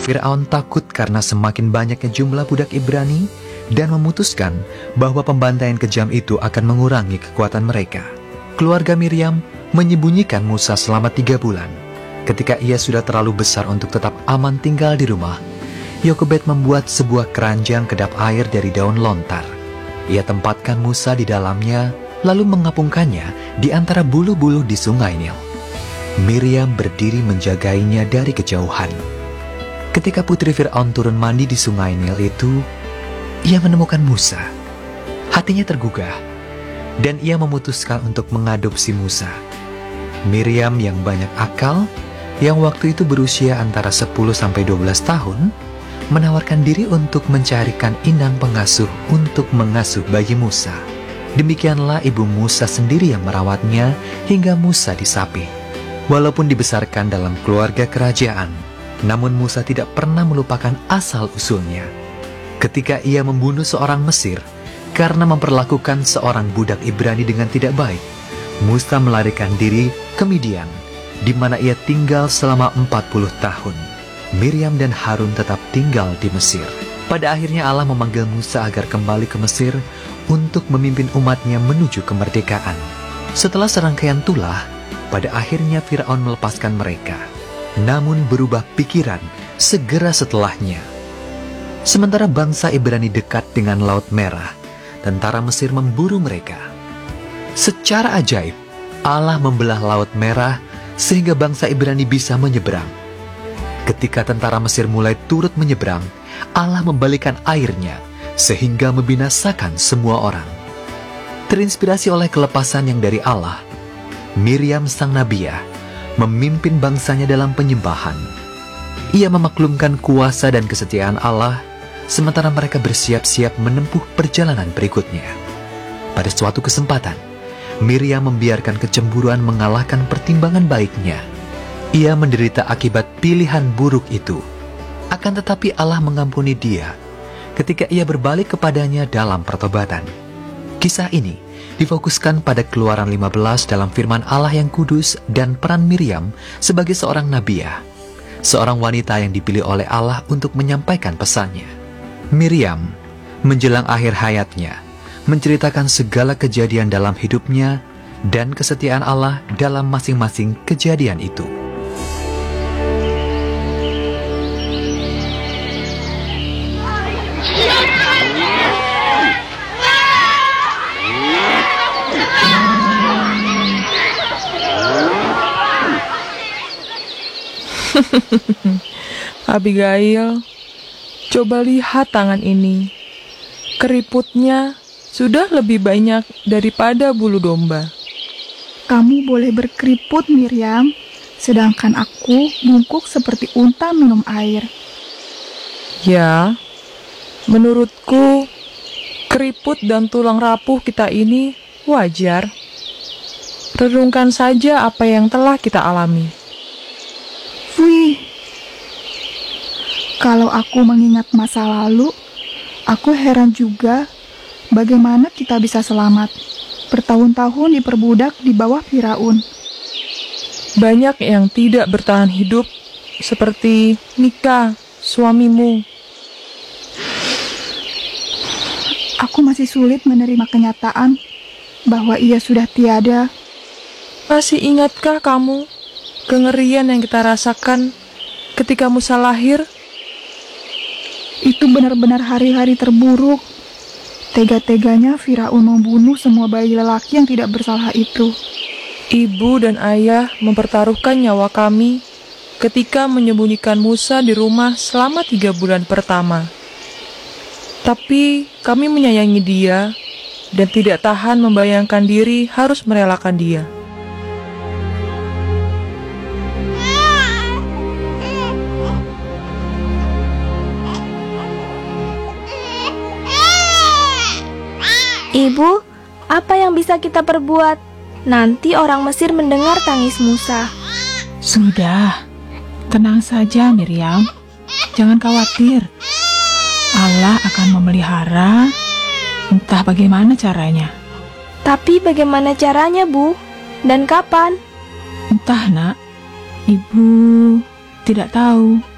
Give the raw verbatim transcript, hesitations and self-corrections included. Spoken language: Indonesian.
Firaun takut karena semakin banyaknya jumlah budak Ibrani dan memutuskan bahwa pembantaian kejam itu akan mengurangi kekuatan mereka. Keluarga Miriam menyembunyikan Musa selama tiga bulan. Ketika ia sudah terlalu besar untuk tetap aman tinggal di rumah, Yokebed membuat sebuah keranjang kedap air dari daun lontar. Ia tempatkan Musa di dalamnya, lalu mengapungkannya di antara bulu-bulu di sungai Nil. Miriam berdiri menjagainya dari kejauhan. Ketika putri Firaun turun mandi di sungai Nil itu, ia menemukan Musa. Hatinya tergugah, dan ia memutuskan untuk mengadopsi Musa. Miriam yang banyak akal, yang waktu itu berusia antara sepuluh sampai dua belas tahun, menawarkan diri untuk mencarikan inang pengasuh untuk mengasuh bayi Musa. Demikianlah ibu Musa sendiri yang merawatnya hingga Musa disapi. Walaupun dibesarkan dalam keluarga kerajaan, namun Musa tidak pernah melupakan asal-usulnya. Ketika ia membunuh seorang Mesir karena memperlakukan seorang budak Ibrani dengan tidak baik, Musa melarikan diri ke Midian, di mana ia tinggal selama empat puluh tahun. Miriam dan Harun tetap tinggal di Mesir. Pada akhirnya Allah memanggil Musa agar kembali ke Mesir untuk memimpin umatnya menuju kemerdekaan. Setelah serangkaian tulah, pada akhirnya Firaun melepaskan mereka, namun berubah pikiran segera setelahnya. Sementara bangsa Ibrani dekat dengan Laut Merah, tentara Mesir memburu mereka. Secara ajaib, Allah membelah Laut Merah sehingga bangsa Ibrani bisa menyeberang. Ketika tentara Mesir mulai turut menyeberang, Allah membalikan airnya sehingga membinasakan semua orang. Terinspirasi oleh kelepasan yang dari Allah, Miriam sang nabiah memimpin bangsanya dalam penyembahan. Ia memaklumkan kuasa dan kesetiaan Allah, sementara mereka bersiap-siap menempuh perjalanan berikutnya. Pada suatu kesempatan, Miriam membiarkan kecemburuan mengalahkan pertimbangan baiknya. Ia menderita akibat pilihan buruk itu. Akan tetapi Allah mengampuni dia ketika ia berbalik kepadanya dalam pertobatan. Kisah ini difokuskan pada Keluaran lima belas dalam firman Allah yang kudus dan peran Miriam sebagai seorang nabiah, seorang wanita yang dipilih oleh Allah untuk menyampaikan pesannya. Miriam menjelang akhir hayatnya menceritakan segala kejadian dalam hidupnya dan kesetiaan Allah dalam masing-masing kejadian itu. Abigail, coba lihat tangan ini. Keriputnya sudah lebih banyak daripada bulu domba. Kamu boleh berkeriput, Miriam, sedangkan aku bungkuk seperti unta minum air. Ya, menurutku keriput dan tulang rapuh kita ini wajar. Renungkan saja apa yang telah kita alami. Wih, kalau aku mengingat masa lalu, aku heran juga bagaimana kita bisa selamat bertahun-tahun diperbudak di bawah Firaun. Banyak yang tidak bertahan hidup, seperti Mika, suamimu. Aku masih sulit menerima kenyataan bahwa ia sudah tiada. Masih ingatkah kamu kengerian yang kita rasakan ketika Musa lahir? Itu benar-benar hari-hari terburuk. Tega-teganya Firaun membunuh semua bayi lelaki yang tidak bersalah itu. Ibu dan ayah mempertaruhkan nyawa kami ketika menyembunyikan Musa di rumah selama tiga bulan pertama. Tapi kami menyayangi dia dan tidak tahan membayangkan diri harus merelakan dia. Ibu, apa yang bisa kita perbuat? Nanti orang Mesir mendengar tangis Musa. Sudah, tenang saja Miriam. Jangan khawatir. Allah akan memelihara, entah bagaimana caranya. Tapi bagaimana caranya, Bu? Dan kapan? Entah, Nak. Ibu tidak tahu.